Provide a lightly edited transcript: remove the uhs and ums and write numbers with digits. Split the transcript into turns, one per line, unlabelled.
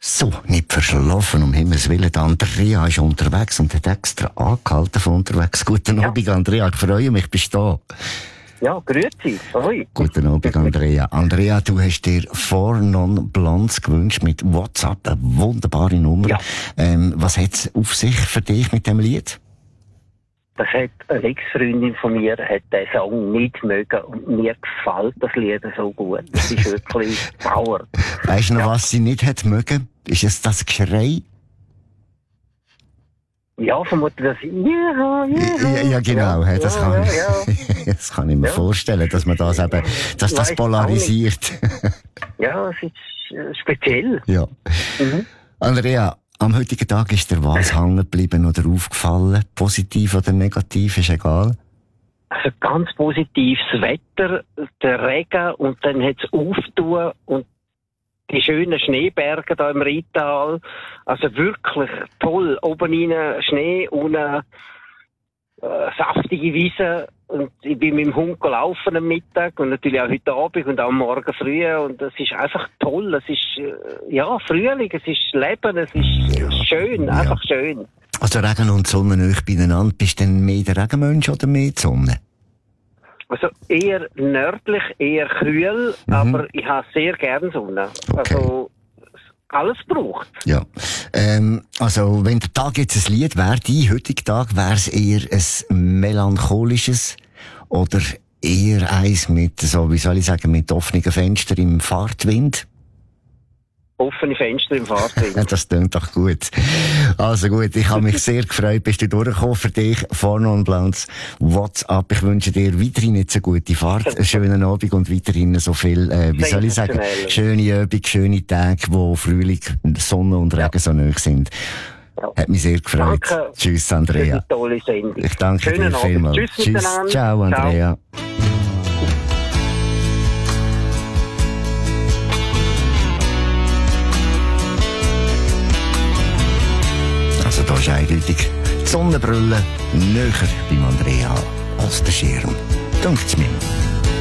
So, nicht verschlafen, um Himmels Willen. Andrea ist unterwegs und hat extra angehalten von unterwegs. Guten Abend, Andrea. Ich freue mich, bist du da?
Ja, grüezi. Ahoi.
Guten Abend, Andrea. Andrea, du hast dir For Non Blondes gewünscht mit WhatsApp, eine wunderbare Nummer.
Ja.
Was hat es auf sich für dich mit dem Lied?
Das hat eine Ex-Freundin von mir hat den Song nicht mögen und mir gefällt das Lied so gut. Das ist wirklich Power.
Weißt du noch, was sie nicht hat mögen? Ist es das Geschrei?
Ja, vermutlich das
Ja, genau.
Ja,
das kann ich mir vorstellen, dass man das eben, dass das
Weiss
polarisiert.
Ja, es ist speziell.
Ja.
Mhm.
Andrea, am heutigen Tag ist dir was hängen geblieben oder aufgefallen? Positiv oder negativ, ist egal.
Also ganz positiv das Wetter, der Regen und dann hat es aufgetan und die schönen Schneeberge da im Rheintal. Also wirklich toll. Oben rein Schnee, unten saftige Wiesen. Und ich bin mit dem Hund gelaufen am Mittag und natürlich auch heute Abend und auch morgen früh. Und das ist einfach toll. Es ist, Frühling, es ist Leben, es ist schön, einfach schön.
Also Regen und Sonne nicht beieinander. Bist du denn mehr der Regenmensch oder mehr die Sonne?
Also eher nördlich, eher kühl, aber ich habe sehr gerne Sonne.
Okay.
Also alles braucht.
Ja. Also wenn der Tag jetzt ein Lied wäre, dein heutiger Tag, wäre es eher ein melancholisches oder eher eins mit, so, wie soll ich sagen, mit offenen Fenstern im Fahrtwind?
Offene Fenster im Fahrtwind.
Das klingt doch gut. Also gut, ich habe mich sehr gefreut, bist du durchgekommen für dich. For Non Blondes WhatsApp. Ich wünsche dir weiterhin nicht so gute Fahrt, einen schönen Abend und weiterhin so viel, wie soll ich sagen, schöne Abend, schöne Tage, wo Frühling, Sonne und Regen so nahe sind. Ja. Hat mich sehr gefreut.
Danke.
Tschüss, Andrea.
Für die tolle Sendung.
Ich danke
Schönen
dir vielmals.
Tschüss.
Ciao, Andrea. Ciao. Also da ist eindeutig die Sonnenbrille näher beim Andrea als der Schirm. Dunkt's mir.